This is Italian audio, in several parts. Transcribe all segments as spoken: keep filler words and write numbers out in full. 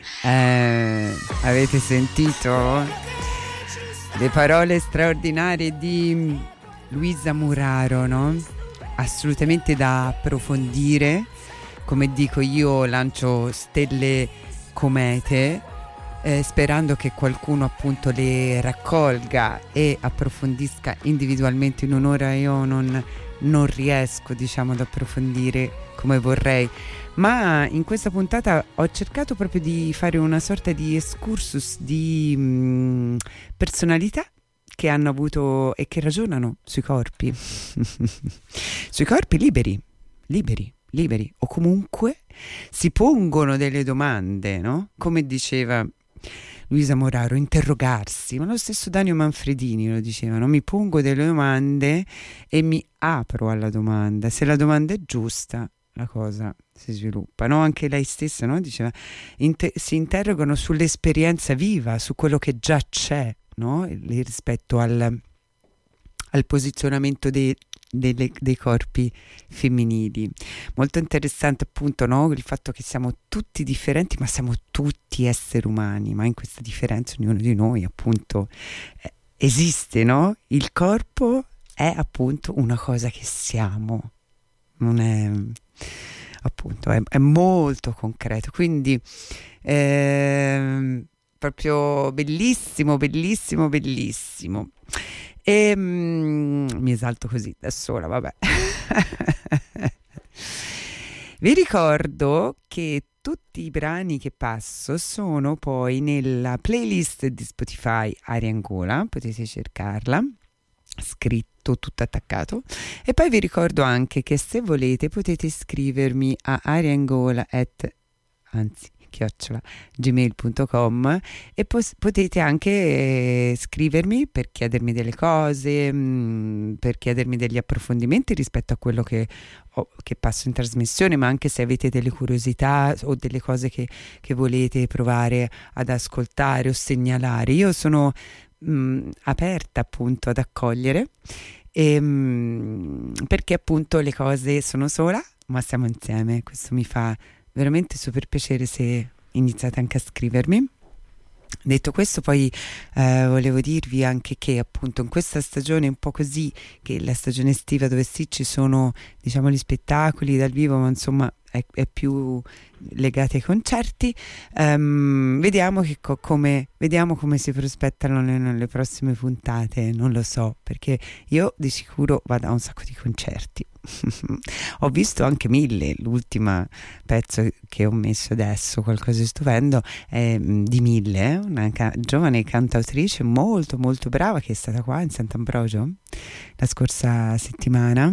Eh, avete sentito le parole straordinarie di Luisa Muraro, no? Assolutamente da approfondire. Come dico io, lancio stelle comete, eh, sperando che qualcuno appunto le raccolga e approfondisca individualmente in un'ora. Io non, non riesco, diciamo, ad approfondire come vorrei, ma in questa puntata ho cercato proprio di fare una sorta di excursus di mh, personalità che hanno avuto e che ragionano sui corpi sui corpi liberi liberi liberi o comunque si pongono delle domande, no? Come diceva Luisa Moraro, interrogarsi, ma lo stesso Danio Manfredini lo diceva, no? Mi pongo delle domande e mi apro alla domanda, se la domanda è giusta la cosa si sviluppa, no? Anche lei stessa, no? Diceva, inter- si interrogano sull'esperienza viva, su quello che già c'è, no? Rispetto al, al posizionamento dei, delle, dei corpi femminili. Molto interessante appunto, no? Il fatto che siamo tutti differenti, ma siamo tutti esseri umani, ma in questa differenza ognuno di noi appunto eh, esiste, no? Il corpo è appunto una cosa che siamo, non è appunto, è, è molto concreto, quindi eh, proprio bellissimo, bellissimo, bellissimo. E mm, mi esalto così da sola, vabbè. Vi ricordo che tutti i brani che passo sono poi nella playlist di Spotify Aria Angola, potete cercarla, scritto tutto attaccato. E poi vi ricordo anche che se volete potete scrivermi a ariangola at anzi chiocciola gmail punto com e pos- potete anche eh, scrivermi per chiedermi delle cose, mh, per chiedermi degli approfondimenti rispetto a quello che, ho, che passo in trasmissione, ma anche se avete delle curiosità o delle cose che, che volete provare ad ascoltare o segnalare. Io sono mh, aperta appunto ad accogliere, e, mh, perché appunto le cose sono sola ma siamo insieme. Questo mi fa veramente super piacere se iniziate anche a scrivermi. Detto questo, poi eh, volevo dirvi anche che appunto in questa stagione un po' così, che è la stagione estiva dove sì ci sono diciamo gli spettacoli dal vivo, ma insomma è, è più legata ai concerti, um, vediamo che co- come vediamo come si prospettano le, le prossime puntate. Non lo so, perché io di sicuro vado a un sacco di concerti. Ho visto anche Mille, l'ultima pezzo che ho messo adesso, qualcosa di stupendo, è di Mille, una ca- giovane cantautrice molto molto brava che è stata qua in Sant'Ambrogio la scorsa settimana,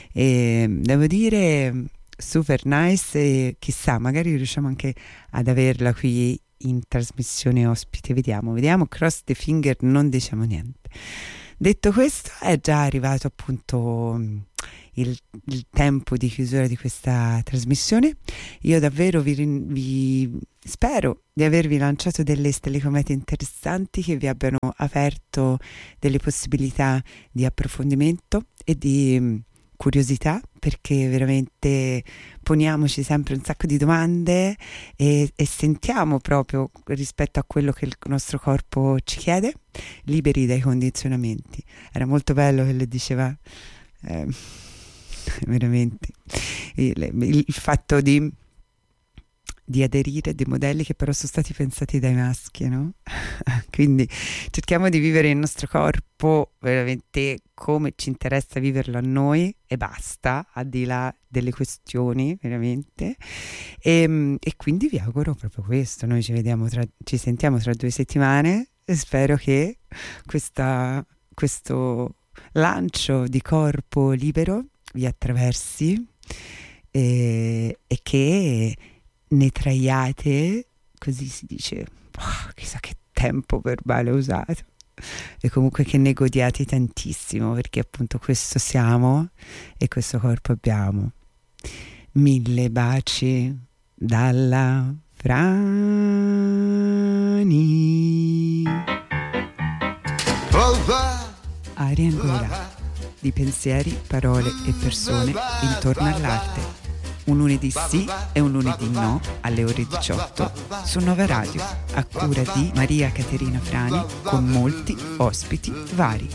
e devo dire super nice, e chissà magari riusciamo anche ad averla qui in trasmissione ospite. Vediamo, vediamo, cross the finger, non diciamo niente. Detto questo, è già arrivato appunto il, il tempo di chiusura di questa trasmissione. Io davvero vi, vi spero di avervi lanciato delle stelle comete interessanti che vi abbiano aperto delle possibilità di approfondimento e di curiosità, perché veramente poniamoci sempre un sacco di domande e, e sentiamo proprio rispetto a quello che il nostro corpo ci chiede, liberi dai condizionamenti. Era molto bello che le diceva eh, veramente il, il, il fatto di di aderire a dei modelli che però sono stati pensati dai maschi, no? Quindi cerchiamo di vivere il nostro corpo veramente come ci interessa viverlo a noi e basta, al di là delle questioni veramente. E, e quindi vi auguro proprio questo. Noi ci vediamo tra, ci sentiamo tra due settimane e spero che questa, questo lancio di corpo libero vi attraversi e, e che ne traiate, così si dice, oh, chissà che tempo verbale usato, e comunque che ne godiate tantissimo, perché appunto questo siamo e questo corpo abbiamo. Mille baci dalla Frani. Aria Angola, di pensieri, parole e persone intorno all'arte. un lunedì sì e un lunedì no alle ore diciotto su Nova Radio, a cura di Maria Caterina Frani, con molti ospiti vari.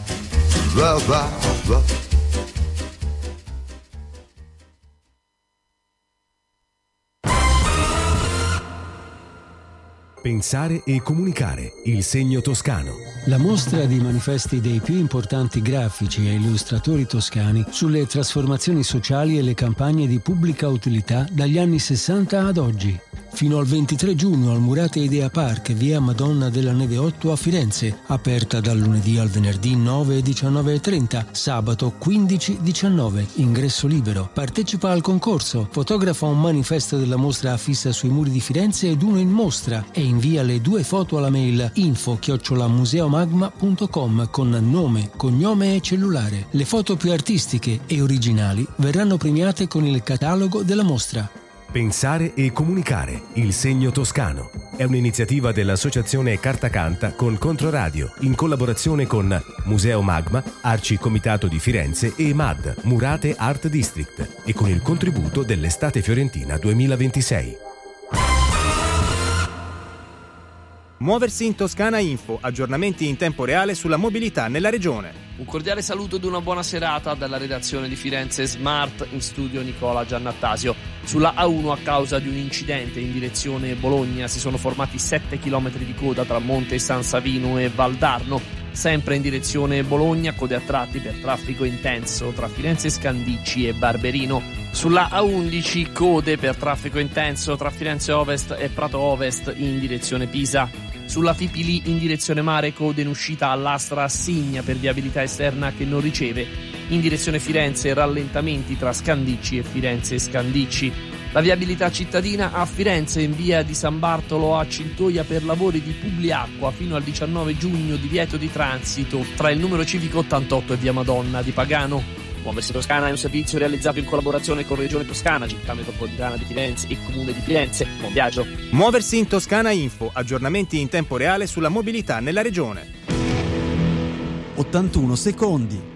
Pensare e comunicare, il segno toscano. La mostra di manifesti dei più importanti grafici e illustratori toscani sulle trasformazioni sociali e le campagne di pubblica utilità dagli anni sessanta ad oggi. Fino al ventitré giugno al Murate Idea Park, via Madonna della Neve otto a Firenze, aperta dal lunedì al venerdì nove e diciannove e trenta, sabato quindici diciannove, ingresso libero. Partecipa al concorso, fotografa un manifesto della mostra affissa sui muri di Firenze ed uno in mostra e invia le due foto alla mail info chiocciola museomagma punto com con nome, cognome e cellulare. Le foto più artistiche e originali verranno premiate con il catalogo della mostra. Pensare e comunicare, il segno toscano. È un'iniziativa dell'Associazione Carta Canta con Controradio, in collaborazione con Museo Magma, Arci Comitato di Firenze e M A D, Murate Art District, e con il contributo dell'Estate Fiorentina duemilaventisei. Muoversi in Toscana Info, aggiornamenti in tempo reale sulla mobilità nella regione. Un cordiale saluto ed una buona serata dalla redazione di Firenze Smart, in studio Nicola Giannattasio. Sulla A uno, a causa di un incidente in direzione Bologna, si sono formati sette chilometri di coda tra Monte San Savino e Valdarno. Sempre in direzione Bologna, code a tratti per traffico intenso tra Firenze Scandicci e Barberino. Sulla A undici, code per traffico intenso tra Firenze Ovest e Prato Ovest in direzione Pisa. Sulla Fipili in direzione mare, code in uscita all'Astra Assigna per viabilità esterna che non riceve. In direzione Firenze, rallentamenti tra Scandicci e Firenze Scandicci. La viabilità cittadina a Firenze in via di San Bartolo a Cintoia per lavori di Publiacqua fino al diciannove giugno, divieto di transito tra il numero civico ottantotto e via Madonna di Pagano. Muoversi Toscana è un servizio realizzato in collaborazione con Regione Toscana, Città Metropolitana di Firenze e Comune di Firenze. Buon viaggio. Muoversi in Toscana Info, aggiornamenti in tempo reale sulla mobilità nella regione. ottantuno secondi.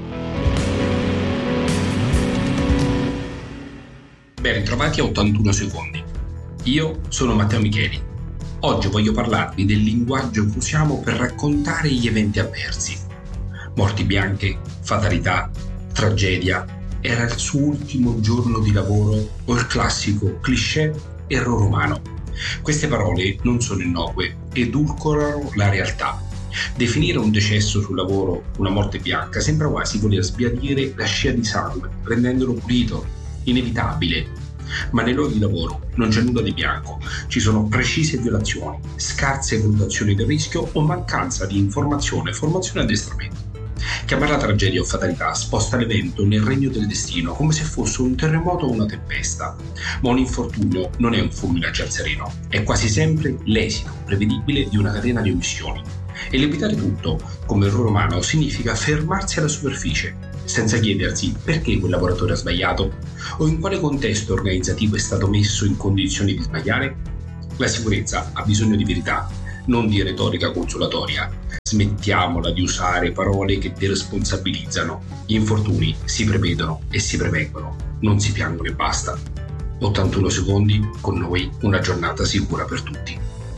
Ben ritrovati a ottantuno secondi. Io sono Matteo Micheli. Oggi voglio parlarvi del linguaggio che usiamo per raccontare gli eventi avversi. Morti bianche, fatalità, tragedia. Era il suo ultimo giorno di lavoro o il classico cliché errore umano. Queste parole non sono innocue, edulcorano la realtà. Definire un decesso sul lavoro una morte bianca sembra quasi voler sbiadire la scia di sangue, rendendolo pulito, inevitabile. Ma nei luoghi di lavoro non c'è nulla di bianco, ci sono precise violazioni, scarse valutazioni del rischio o mancanza di informazione, formazione e addestramento. Chiamarla tragedia o fatalità sposta l'evento nel regno del destino, come se fosse un terremoto o una tempesta. Ma un infortunio non è un fulmine a ciel sereno, è quasi sempre l'esito prevedibile di una catena di omissioni. E limitare tutto, come errore umano, significa fermarsi alla superficie, senza chiedersi perché quel lavoratore ha sbagliato o in quale contesto organizzativo è stato messo in condizioni di sbagliare. La sicurezza ha bisogno di verità, non di retorica consolatoria. Smettiamola di usare parole che deresponsabilizzano. Gli infortuni si prevedono e si prevengono, non si piangono e basta. ottantuno secondi, con noi una giornata sicura per tutti.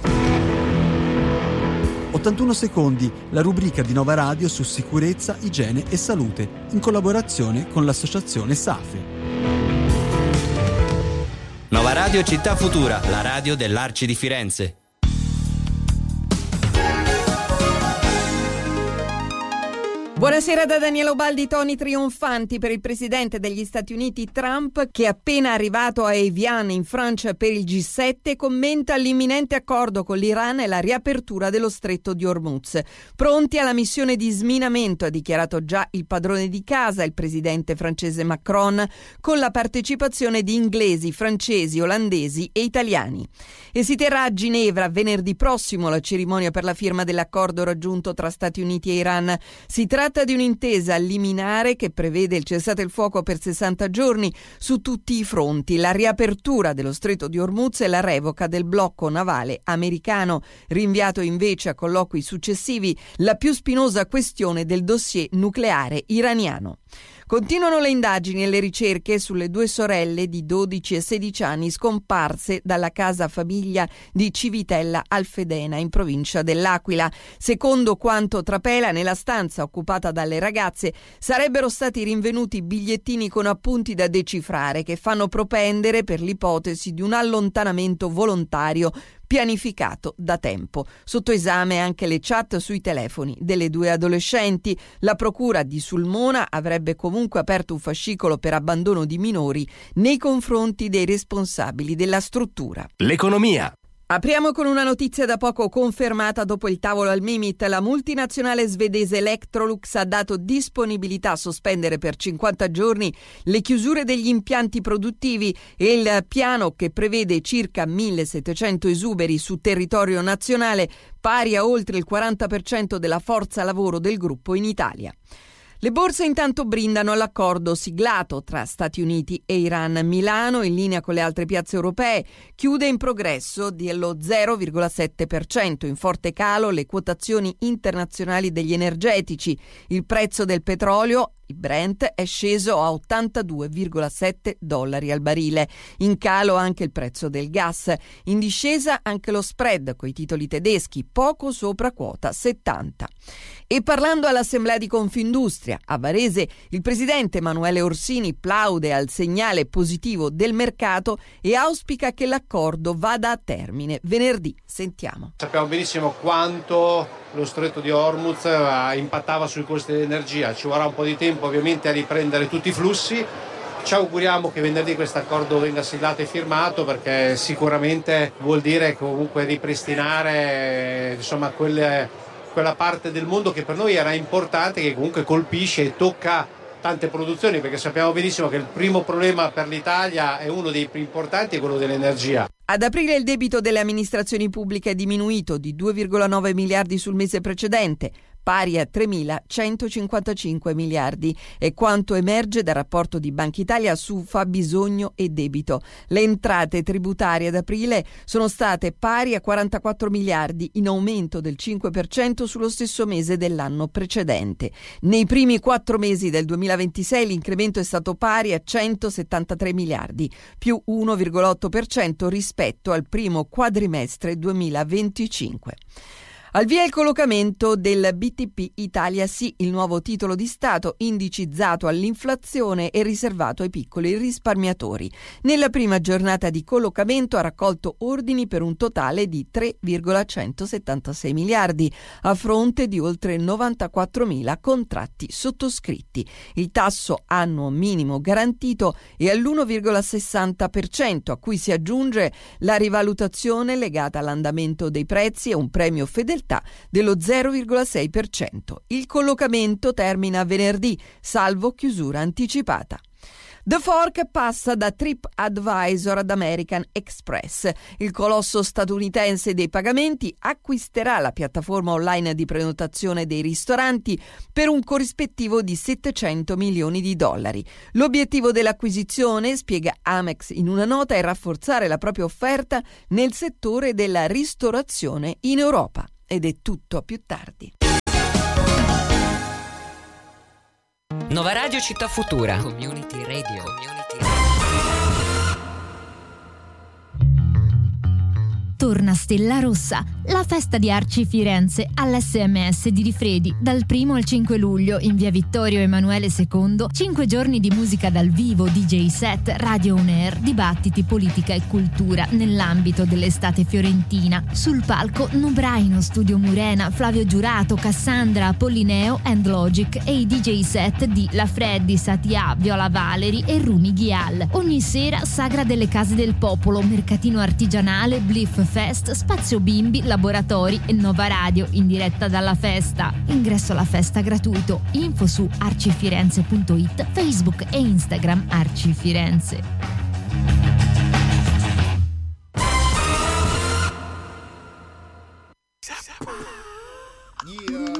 ottantuno secondi, la rubrica di Nova Radio su sicurezza, igiene e salute, in collaborazione con l'associazione SAFE. Nova Radio Città Futura, la radio dell'Arci di Firenze. Buonasera da Daniela Ubaldi. Toni trionfanti per il presidente degli Stati Uniti Trump, che appena arrivato a Evian in Francia per il G sette commenta l'imminente accordo con l'Iran e la riapertura dello stretto di Hormuz. Pronti alla missione di sminamento, ha dichiarato già il padrone di casa, il presidente francese Macron, con la partecipazione di inglesi, francesi, olandesi e italiani. E si terrà a Ginevra venerdì prossimo la cerimonia per la firma dell'accordo raggiunto tra Stati Uniti e Iran. Si tratta di un'intesa liminare che prevede il cessate il fuoco per sessanta giorni su tutti i fronti, la riapertura dello stretto di Hormuz e la revoca del blocco navale americano, rinviato invece a colloqui successivi la più spinosa questione del dossier nucleare iraniano. Continuano le indagini e le ricerche sulle due sorelle di dodici e sedici anni scomparse dalla casa famiglia di Civitella Alfedena in provincia dell'Aquila. Secondo quanto trapela, nella stanza occupata dalle ragazze sarebbero stati rinvenuti bigliettini con appunti da decifrare che fanno propendere per l'ipotesi di un allontanamento volontario pianificato da tempo. Sotto esame anche le chat sui telefoni delle due adolescenti. La procura di Sulmona avrebbe comunque aperto un fascicolo per abbandono di minori nei confronti dei responsabili della struttura. L'economia. Apriamo con una notizia da poco confermata dopo il tavolo al Mimit. La multinazionale svedese Electrolux ha dato disponibilità a sospendere per cinquanta giorni le chiusure degli impianti produttivi e il piano, che prevede circa millesettecento esuberi su territorio nazionale, pari a oltre il quaranta per cento della forza lavoro del gruppo in Italia. Le borse intanto brindano all'accordo siglato tra Stati Uniti e Iran. Milano, in linea con le altre piazze europee, chiude in progresso dello zero virgola sette per cento. In forte calo le quotazioni internazionali degli energetici. Il prezzo del petrolio, il Brent, è sceso a ottantadue virgola sette dollari al barile. In calo anche il prezzo del gas. In discesa anche lo spread coi titoli tedeschi, poco sopra quota settanta. E parlando all'Assemblea di Confindustria a Varese, il presidente Emanuele Orsini plaude al segnale positivo del mercato e auspica che l'accordo vada a termine venerdì. Sentiamo. Sappiamo benissimo quanto lo stretto di Hormuz impattava sui costi dell'energia. Ci vorrà un po' di tempo ovviamente a riprendere tutti i flussi. Ci auguriamo che venerdì questo accordo venga siglato e firmato, perché sicuramente vuol dire comunque ripristinare insomma quelle quella parte del mondo che per noi era importante, che comunque colpisce e tocca tante produzioni, perché sappiamo benissimo che il primo problema per l'Italia è uno dei più importanti, è quello dell'energia. Ad aprile il debito delle amministrazioni pubbliche è diminuito di due virgola nove miliardi sul mese precedente, pari a tremilacentocinquantacinque miliardi, è quanto emerge dal rapporto di Banca Italia su fabbisogno e debito. Le entrate tributarie ad aprile sono state pari a quarantaquattro miliardi, in aumento del cinque per cento sullo stesso mese dell'anno precedente. Nei primi quattro mesi del duemilaventisei l'incremento è stato pari a centosettantatré miliardi, più uno virgola otto per cento rispetto al primo quadrimestre duemilaventicinque. Al via il collocamento del B T P Italia Sì, il nuovo titolo di Stato indicizzato all'inflazione e riservato ai piccoli risparmiatori. Nella prima giornata di collocamento ha raccolto ordini per un totale di tre virgola centosettantasei miliardi, a fronte di oltre novantaquattromila contratti sottoscritti. Il tasso annuo minimo garantito è all'uno virgola sessanta per cento, a cui si aggiunge la rivalutazione legata all'andamento dei prezzi e un premio fedeltà dello zero virgola sei per cento. Il collocamento termina venerdì, salvo chiusura anticipata. The Fork passa da TripAdvisor ad American Express. Il colosso statunitense dei pagamenti acquisterà la piattaforma online di prenotazione dei ristoranti per un corrispettivo di settecento milioni di dollari. L'obiettivo dell'acquisizione, spiega Amex in una nota, è rafforzare la propria offerta nel settore della ristorazione in Europa. Ed è tutto, a più tardi. Nova Radio Città Futura. Community Radio. Community Radio. Torna Stella Rossa, la festa di Arci Firenze all'S M S di Rifredi dal primo al cinque luglio in via Vittorio Emanuele secondo. Cinque giorni di musica dal vivo, D J set, radio on air, dibattiti, politica e cultura nell'ambito dell'estate fiorentina. Sul palco Nubraino, Studio Murena, Flavio Giurato, Cassandra, Pollineo and Logic e i D J set di La Freddy, Satia, Viola Valeri e Rumi Ghial. Ogni sera Sagra delle Case del Popolo, mercatino artigianale, Bliff Fest, spazio bimbi, laboratori e Nova Radio in diretta dalla festa. Ingresso alla festa gratuito. Info su arcifirenze punto it, Facebook e Instagram Arci Firenze.